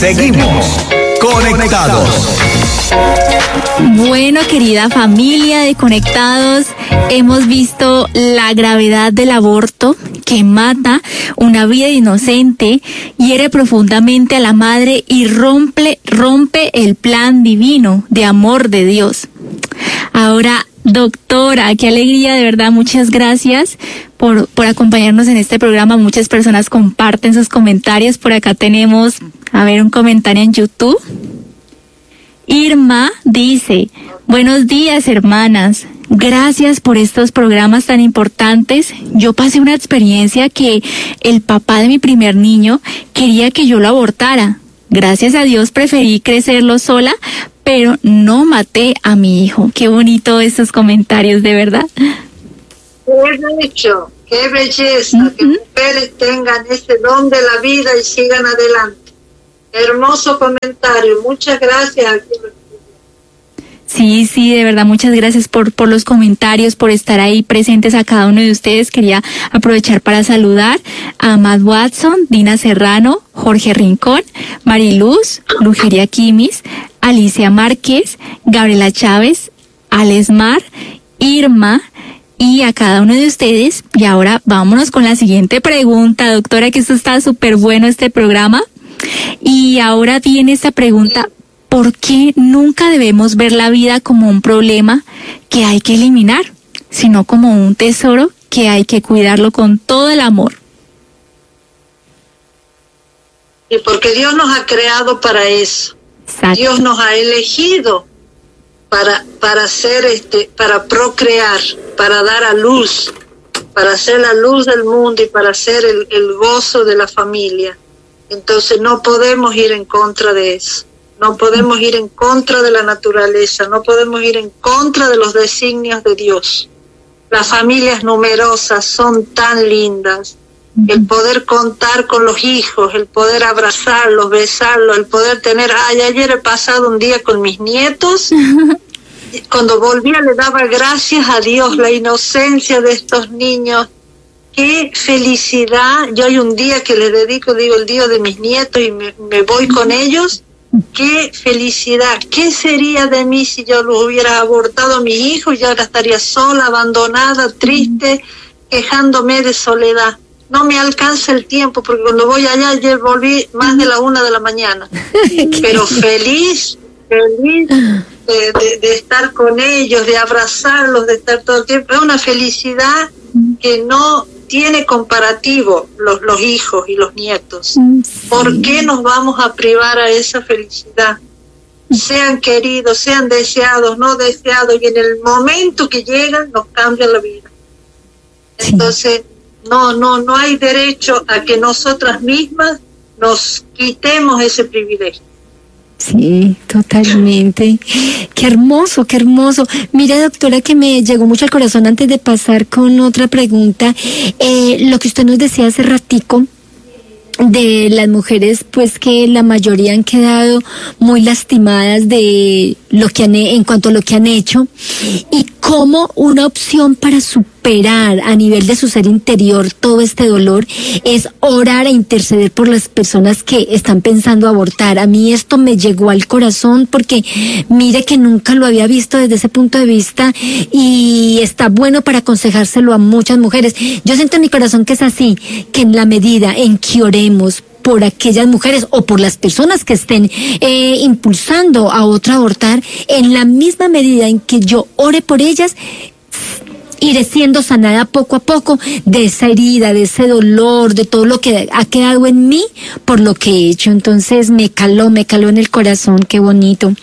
Seguimos conectados. Bueno, querida familia de Conectados, hemos visto la gravedad del aborto que mata una vida inocente, hiere profundamente a la madre y rompe el plan divino de amor de Dios. Ahora, doctora, qué alegría, de verdad, muchas gracias por acompañarnos en este programa. Muchas personas comparten sus comentarios. Por acá tenemos, un comentario en YouTube. Irma dice: buenos días, hermanas. Gracias por estos programas tan importantes. Yo pasé una experiencia que el papá de mi primer niño quería que yo lo abortara. Gracias a Dios preferí crecerlo sola, pero no maté a mi hijo. Qué bonito estos comentarios, de verdad. Qué belleza, que mujeres tengan ese don de la vida y sigan adelante. Hermoso comentario, muchas gracias. Sí, de verdad, muchas gracias por los comentarios, por estar ahí presentes a cada uno de ustedes. Quería aprovechar para saludar a Matt Watson, Dina Serrano, Jorge Rincón, Mariluz, Lugeria Quimis, Alicia Márquez, Gabriela Chávez, Alesmar, Irma, y a cada uno de ustedes. Y ahora vámonos con la siguiente pregunta, doctora, que esto está súper bueno, este programa. Y ahora viene esta pregunta: ¿por qué nunca debemos ver la vida como un problema que hay que eliminar, sino como un tesoro que hay que cuidarlo con todo el amor? Y porque Dios nos ha creado para eso. Exacto. Dios nos ha elegido para hacer para procrear, para dar a luz, para ser la luz del mundo y para ser el gozo de la familia. Entonces no podemos ir en contra de eso, no podemos ir en contra de la naturaleza, no podemos ir en contra de los designios de Dios. Las familias numerosas son tan lindas, el poder contar con los hijos, el poder abrazarlos, besarlos, el poder tener... ayer he pasado un día con mis nietos, cuando volvía le daba gracias a Dios, la inocencia de estos niños. Qué felicidad. Yo hay un día que les dedico, digo, el día de mis nietos, y me voy con ellos. Qué felicidad. ¿Qué sería de mí si yo los hubiera abortado a mis hijos? Yo ahora estaría sola, abandonada, triste, quejándome de soledad. No me alcanza el tiempo, porque cuando voy allá, ayer volví más de la 1 de la mañana. Pero feliz de estar con ellos, de abrazarlos, de estar todo el tiempo. Es una felicidad que no tiene comparativo los hijos y los nietos. Sí. ¿Por qué nos vamos a privar a esa felicidad? Sean queridos, sean deseados, no deseados, y en el momento que llegan nos cambia la vida. Entonces, no hay derecho a que nosotras mismas nos quitemos ese privilegio. Sí, totalmente. Qué hermoso, qué hermoso. Mira, doctora, que me llegó mucho al corazón antes de pasar con otra pregunta. Lo que usted nos decía hace ratico de las mujeres, pues que la mayoría han quedado muy lastimadas de lo que en cuanto a lo que han hecho, y como una opción para superar a nivel de su ser interior todo este dolor es orar e interceder por las personas que están pensando abortar. A mí esto me llegó al corazón porque mire que nunca lo había visto desde ese punto de vista, y está bueno para aconsejárselo a muchas mujeres. Yo siento en mi corazón que es así, que en la medida en que oremos por aquellas mujeres o por las personas que estén impulsando a otra a abortar, en la misma medida en que yo ore por ellas, iré siendo sanada poco a poco de esa herida, de ese dolor, de todo lo que ha quedado en mí por lo que he hecho. Entonces me caló en el corazón. Qué bonito.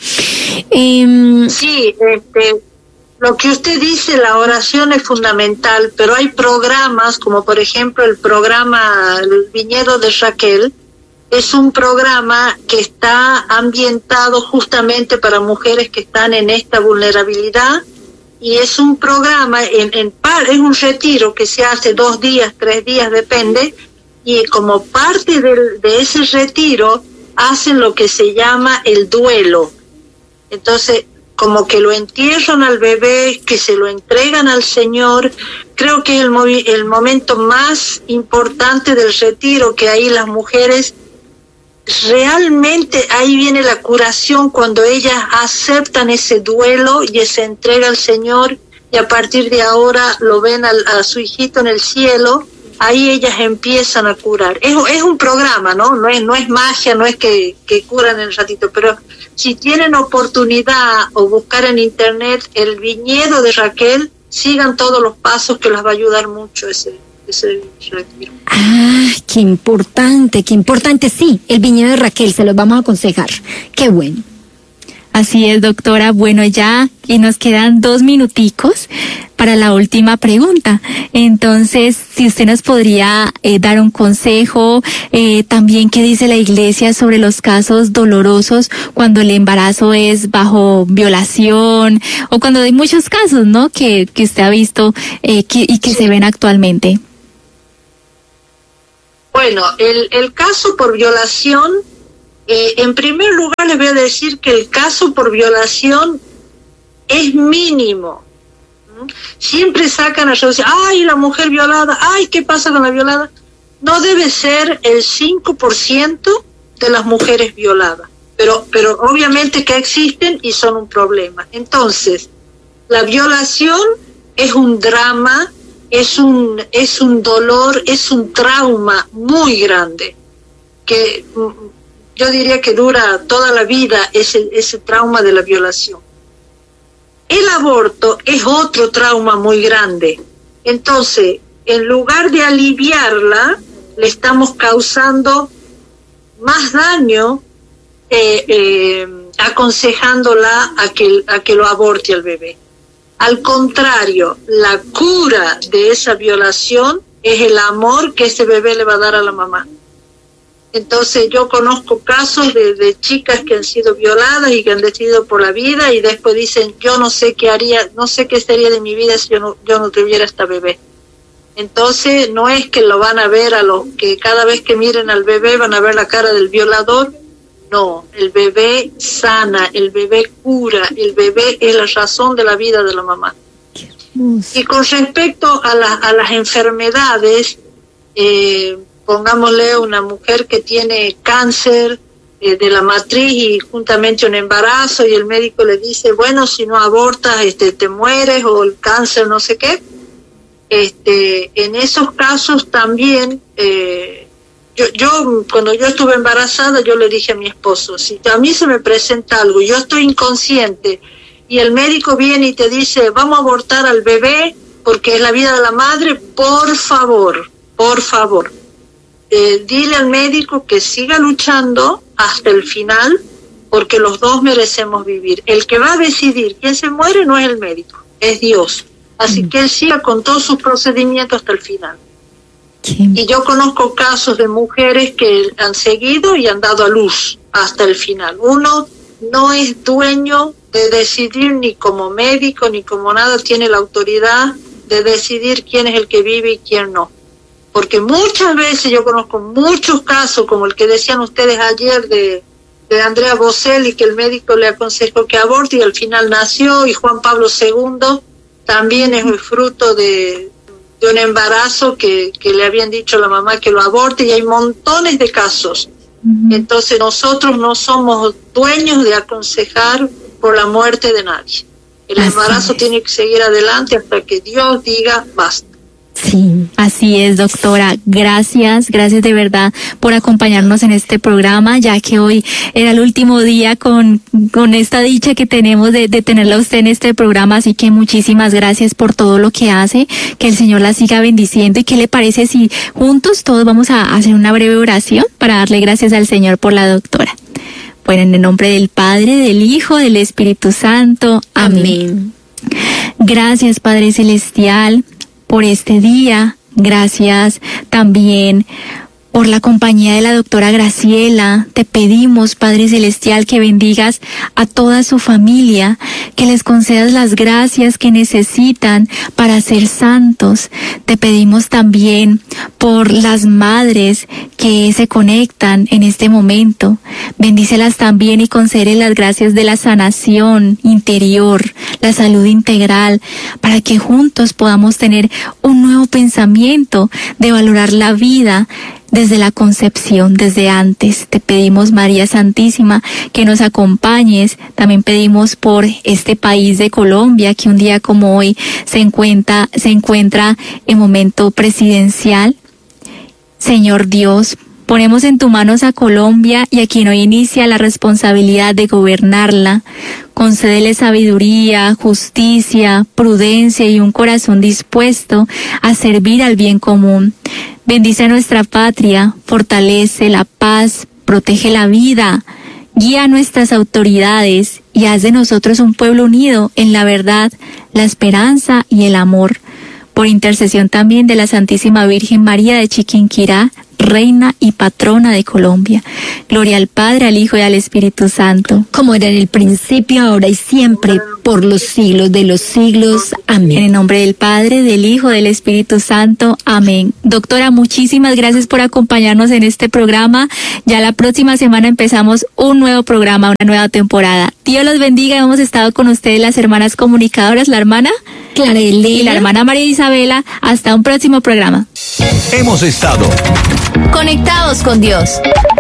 Sí, lo que usted dice, la oración es fundamental, pero hay programas, como por ejemplo el programa El Viñedo de Raquel. Es un programa que está ambientado justamente para mujeres que están en esta vulnerabilidad, y es un programa, es un retiro que se hace 2 días, 3 días, depende, y como parte de ese retiro hacen lo que se llama el duelo. Entonces, como que lo entierran al bebé, que se lo entregan al Señor. Creo que es el momento más importante del retiro, que ahí las mujeres realmente ahí viene la curación, cuando ellas aceptan ese duelo y se entrega al Señor, y a partir de ahora lo ven a su hijito en el cielo. Ahí ellas empiezan a curar. Es un programa, ¿no? No es magia, no es que curan en el ratito, pero si tienen oportunidad o buscar en internet el viñedo de Raquel, sigan todos los pasos, que les va a ayudar mucho ese retiro. Qué importante, sí, el viñedo de Raquel, se los vamos a aconsejar. Qué bueno. Así es, doctora. Bueno, ya y nos quedan 2 minuticos para la última pregunta. Entonces, si usted nos podría dar un consejo, también qué dice la Iglesia sobre los casos dolorosos cuando el embarazo es bajo violación, o cuando hay muchos casos, ¿no?, que usted ha visto y que se ven actualmente. Bueno, el caso por violación, en primer lugar les voy a decir que el caso por violación es mínimo. Siempre sacan a decir, ¡ay, la mujer violada! ¡Ay, qué pasa con la violada! No debe ser el 5% de las mujeres violadas, pero obviamente que existen y son un problema. Entonces, la violación es un drama, es un dolor, es un trauma muy grande, que yo diría que dura toda la vida ese trauma de la violación. El aborto es otro trauma muy grande. Entonces, en lugar de aliviarla, le estamos causando más daño aconsejándola a que lo aborte al bebé. Al contrario, la cura de esa violación es el amor que ese bebé le va a dar a la mamá. Entonces yo conozco casos de chicas que han sido violadas y que han decidido por la vida, y después dicen, yo no sé qué haría, no sé qué sería de mi vida si yo no tuviera esta bebé. Entonces no es que lo van a ver que cada vez que miren al bebé van a ver la cara del violador. No, el bebé sana, el bebé cura, el bebé es la razón de la vida de la mamá. Y con respecto a las enfermedades, pongámosle una mujer que tiene cáncer de la matriz y juntamente un embarazo, y el médico le dice, bueno, si no abortas te mueres, o el cáncer no sé qué. En esos casos también, yo cuando yo estuve embarazada, yo le dije a mi esposo, si a mí se me presenta algo, yo estoy inconsciente, y el médico viene y te dice, vamos a abortar al bebé porque es la vida de la madre, por favor, dile al médico que siga luchando hasta el final, porque los dos merecemos vivir. El que va a decidir quién se muere no es el médico, es Dios. Así que él siga con todos sus procedimientos hasta el final. Y yo conozco casos de mujeres que han seguido y han dado a luz hasta el final. Uno no es dueño de decidir, ni como médico ni como nada, tiene la autoridad de decidir quién es el que vive y quién no. Porque muchas veces yo conozco muchos casos, como el que decían ustedes ayer de Andrea Bocelli, que el médico le aconsejó que aborte y al final nació, y Juan Pablo II también es el fruto de un embarazo que le habían dicho a la mamá que lo aborte, y hay montones de casos. Entonces nosotros no somos dueños de aconsejar por la muerte de nadie. El embarazo tiene que seguir adelante hasta que Dios diga basta. Sí, así es, doctora. Gracias de verdad por acompañarnos en este programa, ya que hoy era el último día con esta dicha que tenemos de tenerla a usted en este programa. Así que muchísimas gracias por todo lo que hace, que el Señor la siga bendiciendo. ¿Y qué le parece si juntos todos vamos a hacer una breve oración para darle gracias al Señor por la doctora? Bueno, en el nombre del Padre, del Hijo, del Espíritu Santo. Amén. Gracias, Padre Celestial, por este día. Gracias también por la compañía de la doctora Graciela. Te pedimos, Padre Celestial, que bendigas a toda su familia, que les concedas las gracias que necesitan para ser santos. Te pedimos también por las madres que se conectan en este momento. Bendícelas también y concédeles las gracias de la sanación interior, la salud integral, para que juntos podamos tener un nuevo pensamiento de valorar la vida, desde la concepción, desde antes. Te pedimos, María Santísima, que nos acompañes. También pedimos por este país de Colombia, que un día como hoy se encuentra en momento presidencial. Señor Dios, ponemos en tus manos a Colombia y a quien hoy inicia la responsabilidad de gobernarla. Concédele sabiduría, justicia, prudencia y un corazón dispuesto a servir al bien común. Bendice a nuestra patria, fortalece la paz, protege la vida, guía a nuestras autoridades y haz de nosotros un pueblo unido en la verdad, la esperanza y el amor. Por intercesión también de la Santísima Virgen María de Chiquinquirá, Reina y Patrona de Colombia. Gloria al Padre, al Hijo y al Espíritu Santo. Como era en el principio, ahora y siempre, por los siglos de los siglos. Amén. En el nombre del Padre, del Hijo, del Espíritu Santo. Amén. Doctora, muchísimas gracias por acompañarnos en este programa. Ya la próxima semana empezamos un nuevo programa, una nueva temporada. Dios los bendiga. Hemos estado con ustedes las hermanas comunicadoras, la hermana Clara Elena y la hermana María Isabela. Hasta un próximo programa. Hemos estado conectados con Dios.